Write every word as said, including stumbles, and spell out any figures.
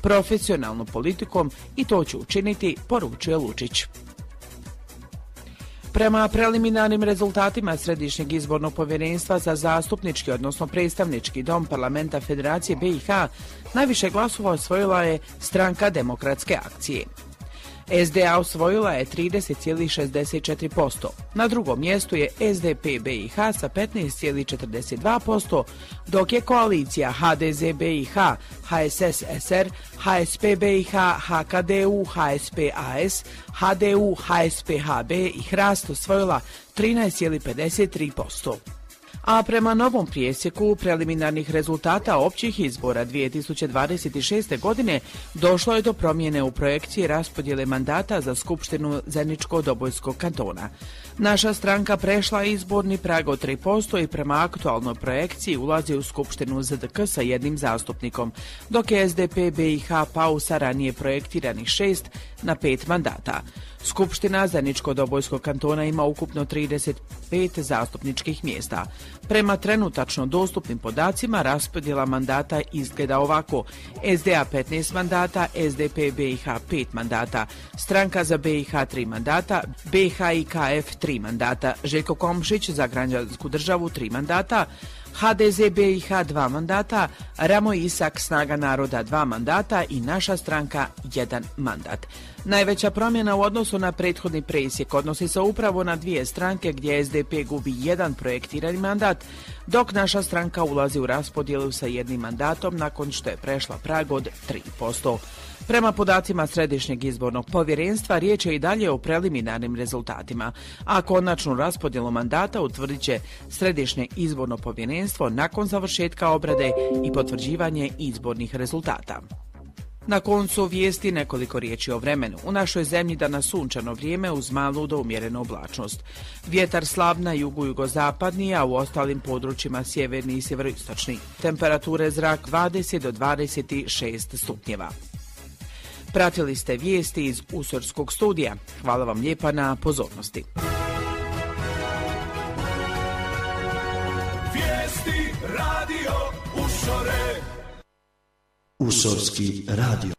profesionalnom politikom i to će učiniti, poručuje Lučić. Prema preliminarnim rezultatima Središnjeg izbornog povjerenstva za zastupnički, odnosno predstavnički dom Parlamenta Federacije B i H, najviše glasova osvojila je Stranka demokratske akcije. S D A osvojila je trideset zarez šezdeset četiri posto. Na drugom mjestu je S D P B i H sa petnaest zarez četrdeset dva posto, dok je koalicija H D Z B i H, H S S S R, H S P B i H, H K D U, H S P A S, H D U, H S P H B i Hrast osvojila trinaest zarez pedeset tri posto. A prema novom presjeku preliminarnih rezultata općih izbora dvije tisuće dvadeset šeste. godine došlo je do promjene u projekciji raspodjele mandata za Skupštinu Zeničko-Dobojskog kantona. Naša stranka prešla izborni prag od tri posto i prema aktualnoj projekciji ulazi u Skupštinu Z D K sa jednim zastupnikom, dok je S D P B i H pao sa ranije projektiranih šest na pet mandata. Skupština Zeničko-Dobojskog kantona ima ukupno trideset pet zastupničkih mjesta. Prema trenutačno dostupnim podacima raspodjela mandata izgleda ovako: S D A petnaest mandata, S D P B i H pet mandata, Stranka za B i H tri mandata, B H I K F tri mandata, Željko Komšić za građansku državu tri mandata, H D Z B i H dva mandata, Ramo Isak Snaga naroda dva mandata i Naša stranka jedan mandat. Najveća promjena u odnosu na prethodni presjek odnosi se upravo na dvije stranke gdje S D P gubi jedan projektirani mandat, dok Naša stranka ulazi u raspodjelu sa jednim mandatom nakon što je prešla prag od tri posto. Prema podacima Središnjeg izbornog povjerenstva riječ je i dalje o preliminarnim rezultatima, a konačnu raspodjelu mandata utvrdit će Središnje izborno povjerenstvo nakon završetka obrade i potvrđivanje izbornih rezultata. Na koncu vijesti nekoliko riječi o vremenu. U našoj zemlji danas sunčano vrijeme uz malu do umjerenu oblačnost. Vjetar slab na jugu-jugozapadni, a u ostalim područjima sjeverni i sjeveroistočni. Temperature zrak dvadeset do dvadeset šest stupnjeva. Pratili ste vijesti iz Usorskog studija. Hvala vam lijepa na pozornosti. Vijesti radio Usore. Usorski radio.